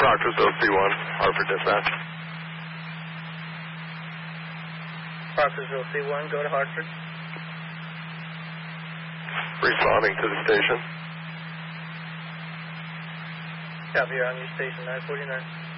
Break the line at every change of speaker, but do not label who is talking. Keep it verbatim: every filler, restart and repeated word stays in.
Proctorsville C one, Hartford Dispatch.
Proctorsville C one, go to Hartford.
Responding to the station.
Copy, you're on your station nine forty-nine.